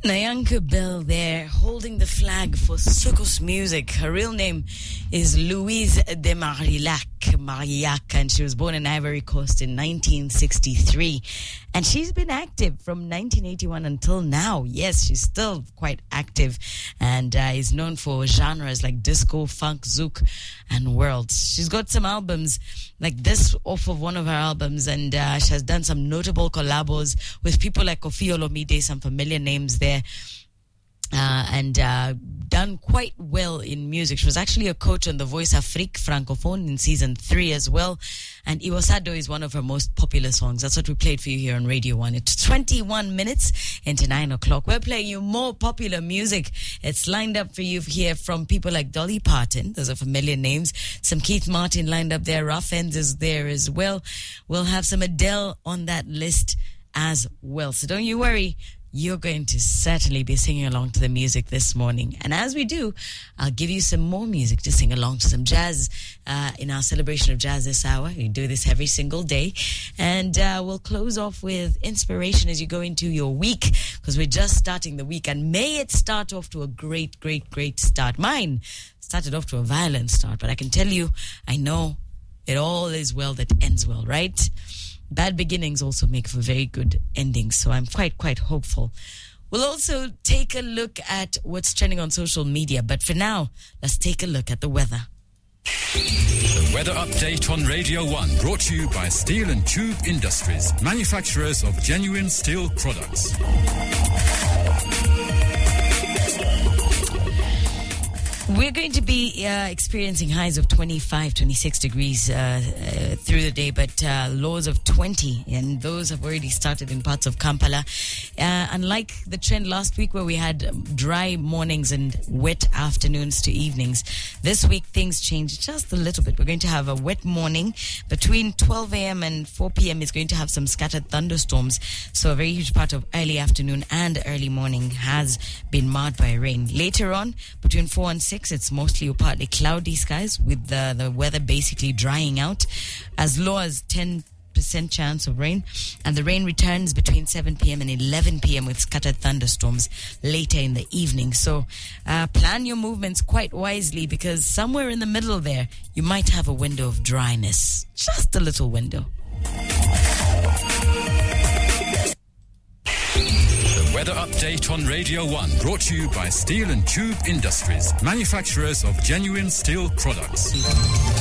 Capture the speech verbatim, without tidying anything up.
Nayanka Bell there, holding the flag for Soukous music. Her real name is Louise de Marillac, Marillac, and she was born in Ivory Coast in nineteen sixty-three. And she's been active from nineteen eighty-one until now. Yes, she's still quite active and uh, is known for genres like disco, funk, zouk, and world. She's got some albums like this off of one of her albums, and uh, she has done some notable collabos with people like Koffi Olomide, some familiar names there. Uh, and uh, done quite well in music. She was actually a coach on The Voice Afrique Francophone in season three as well. And Iwasado is one of her most popular songs. That's what we played for you here on Radio one. It's twenty-one minutes into nine o'clock. We're playing you more popular music. It's lined up for you here from people like Dolly Parton. Those are familiar names. Some Keith Martin lined up there. Rough Ends is there as well. We'll have some Adele on that list as well. So don't you worry. You're going to certainly be singing along to the music this morning. And as we do, I'll give you some more music to sing along to, some jazz uh, in our celebration of jazz this hour. We do this every single day. And uh, we'll close off with inspiration as you go into your week, because we're just starting the week. And may it start off to a great, great, great start. Mine started off to a violent start, but I can tell you, I know it all is well that ends well, right? Bad beginnings also make for very good endings, so I'm quite, quite hopeful. We'll also take a look at what's trending on social media, but for now, let's take a look at the weather. The weather update on Radio one, brought to you by Steel and Tube Industries, manufacturers of genuine steel products. We're going to be uh, experiencing highs of twenty-five, twenty-six degrees uh, uh, through the day, but uh, lows of twenty, and those have already started in parts of Kampala. Uh, unlike the trend last week where we had dry mornings and wet afternoons to evenings, this week things changed just a little bit. We're going to have a wet morning. Between twelve a.m. and four p.m. is going to have some scattered thunderstorms, so a very huge part of early afternoon and early morning has been marred by rain. Later on, between four and six, it's mostly or partly cloudy skies with the, the weather basically drying out. As low as ten percent chance of rain, and the rain returns between seven p.m. and eleven p.m. with scattered thunderstorms later in the evening. So uh, plan your movements quite wisely, because somewhere in the middle there you might have a window of dryness, just a little window. Weather update on Radio one, brought to you by Steel and Tube Industries, manufacturers of genuine steel products.